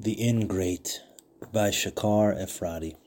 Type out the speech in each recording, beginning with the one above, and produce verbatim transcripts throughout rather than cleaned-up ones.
The Ingrate by Shakar Efrati.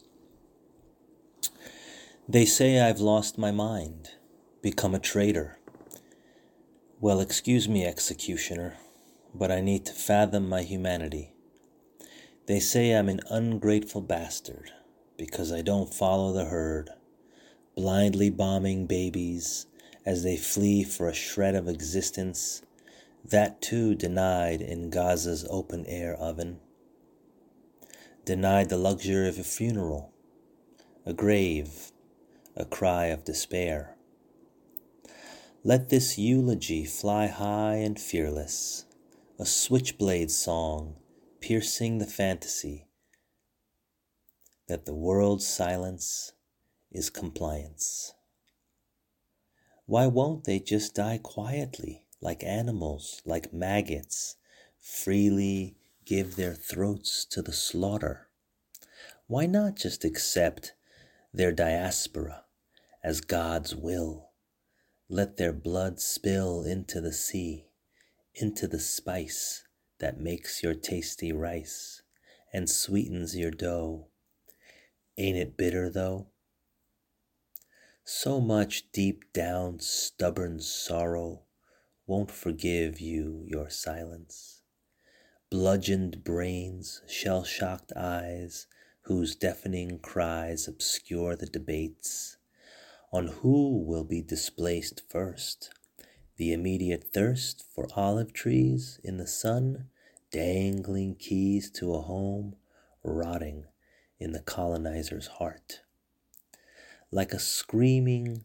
They say I've lost my mind, become a traitor. Well, excuse me, executioner, but I need to fathom my humanity. They say I'm an ungrateful bastard because I don't follow the herd, blindly bombing babies as they flee for a shred of existence, that too denied in Gaza's open-air oven. Denied the luxury of a funeral, a grave, a cry of despair. Let this eulogy fly high and fearless, a switchblade song piercing the fantasy that the world's silence is compliance. Why won't they just die quietly, like animals, like maggots, freely give their throats to the slaughter? Why not just accept their diaspora as God's will? Let their blood spill into the sea, into the spice that makes your tasty rice and sweetens your dough. Ain't it bitter though? So much deep down stubborn sorrow won't forgive you your silence. Bludgeoned brains, shell-shocked eyes, whose deafening cries obscure the debates on who will be displaced first. The immediate thirst for olive trees in the sun, dangling keys to a home, rotting in the colonizer's heart. Like a screaming,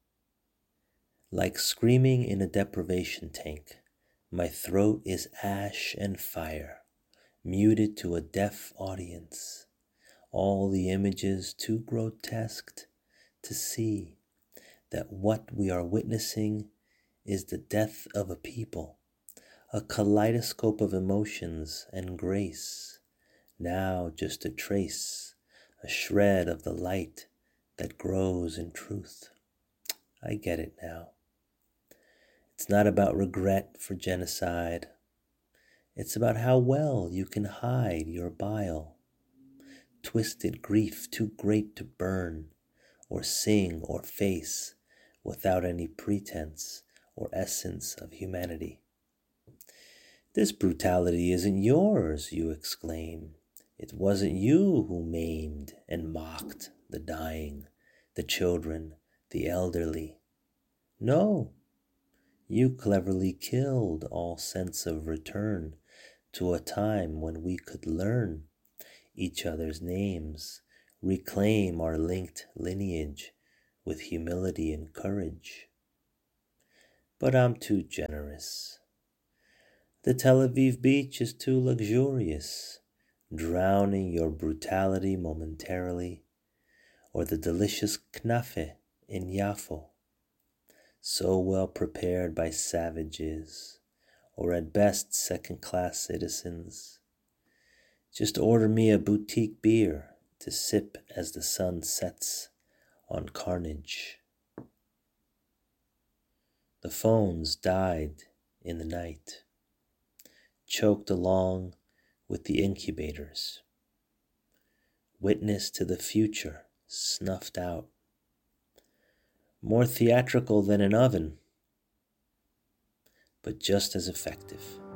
like screaming in a deprivation tank, my throat is ash and fire, muted to a deaf audience. All the images too grotesque to see that what we are witnessing is the death of a people, a kaleidoscope of emotions and grace, now just a trace, a shred of the light that grows in truth. I get it now. It's not about regret for genocide. It's about how well you can hide your bile. Twisted grief too great to burn, or sing, or face, without any pretense or essence of humanity. This brutality isn't yours, you exclaim. It wasn't you who maimed and mocked the dying, the children, the elderly. No, you cleverly killed all sense of return to a time when we could learn each other's names, reclaim our linked lineage with humility and courage. But I'm too generous. The Tel Aviv beach is too luxurious, drowning your brutality momentarily, or the delicious knafe in Yafo, so well prepared by savages, or at best second-class citizens. Just order me a boutique beer to sip as the sun sets on carnage. The phones died in the night, choked along with the incubators. Witness to the future snuffed out. More theatrical than an oven, but just as effective.